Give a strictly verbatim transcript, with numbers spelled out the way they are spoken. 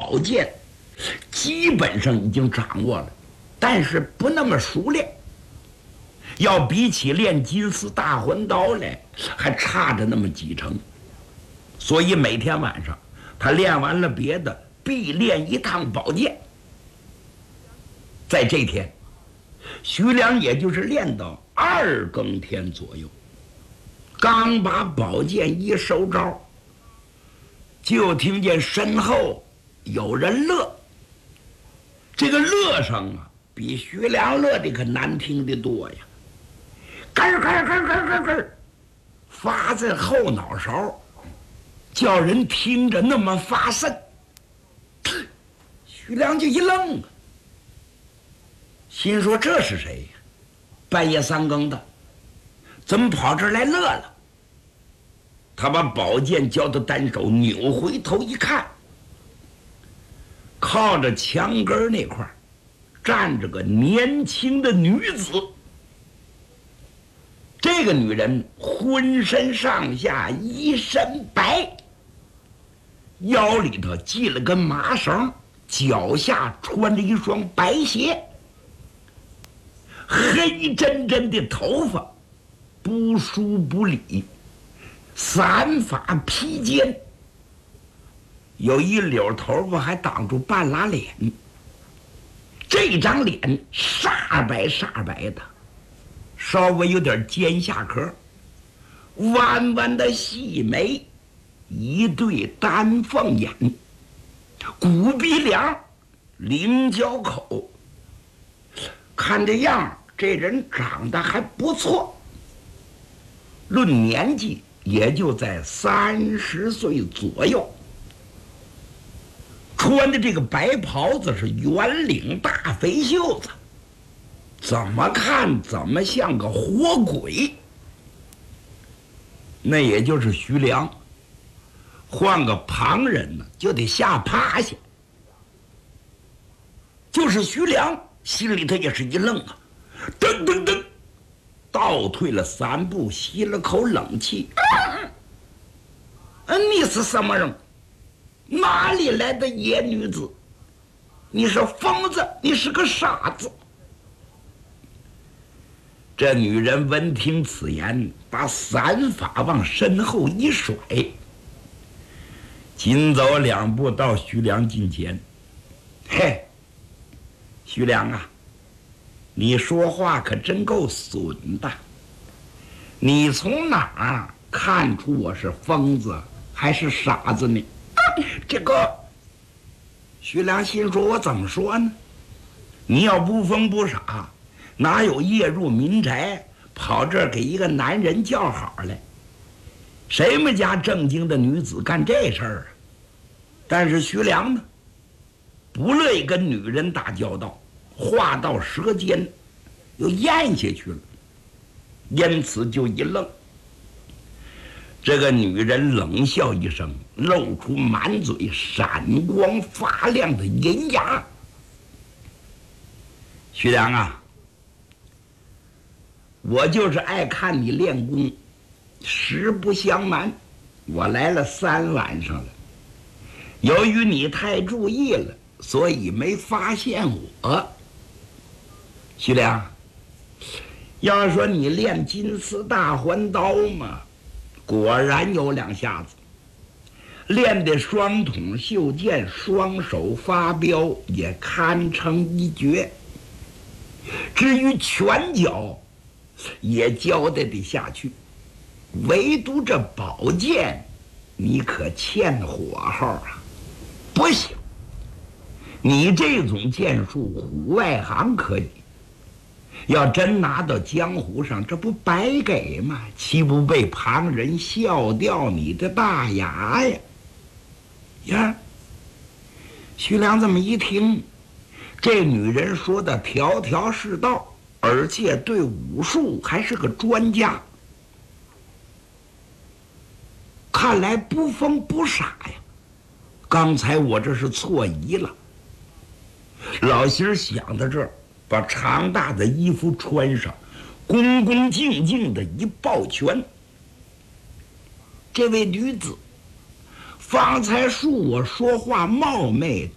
宝剑基本上已经掌握了，但是不那么熟练，要比起练金丝大环刀来还差着那么几成。所以每天晚上他练完了别的，必练一趟宝剑。在这天，徐良也就是练到二更天左右，刚把宝剑一收招，就听见身后有人乐。这个乐声啊，比徐良乐的可难听的多呀，咯咯咯咯咯咯，发在后脑勺，叫人听着那么发瘆。徐良就一愣啊，心说这是谁呀？半夜三更的，怎么跑这儿来乐了？他把宝剑交到单手，扭回头一看，靠着墙根那块站着个年轻的女子。这个女人浑身上下一身白，腰里头系了根麻绳，脚下穿着一双白鞋，黑真真的头发不梳不理，散发披肩，有一绺头发还挡住半拉脸，这张脸煞白煞白的，稍微有点尖下壳，弯弯的细眉，一对丹凤眼，鼓鼻梁，菱角口，看这样这人长得还不错，论年纪也就在三十岁左右。穿的这个白袍子是圆领大肥袖子，怎么看怎么像个活鬼。那也就是徐良，换个旁人呢就得吓趴下。就是徐良心里头也是一愣啊，噔噔噔倒退了三步，吸了口冷气。嗯，你是什么人？哪里来的野女子？你是疯子，你是个傻子。这女人闻听此言，把散发往身后一甩，紧走两步到徐良近前。嘿，徐良啊，你说话可真够损的，你从哪儿看出我是疯子还是傻子呢？这个徐良心说，我怎么说呢？你要不疯不傻，哪有夜入民宅跑这儿给一个男人叫好来？谁们家正经的女子干这事儿啊？但是徐良呢，不乐意跟女人打交道，话到舌尖又咽下去了，因此就一愣。这个女人冷笑一声，露出满嘴闪光发亮的银牙。徐良啊，我就是爱看你练功，实不相瞒，我来了三晚上了。由于你太注意了，所以没发现我。徐良，要说你练金丝大环刀嘛，果然有两下子，练的双筒袖剑，双手发镖，也堪称一绝。至于拳脚，也交代得下去，唯独这宝剑，你可欠火候啊！不行，你这种剑术虎外行可以，要真拿到江湖上，这不白给吗？岂不被旁人笑掉你的大牙呀？呀，徐良这么一听，这女人说的条条是道，而且对武术还是个专家，看来不疯不傻呀。刚才我这是错疑了。老心儿想到这儿，把长大的衣服穿上，恭恭敬敬的一抱拳。这位女子，方才恕我说话冒昧，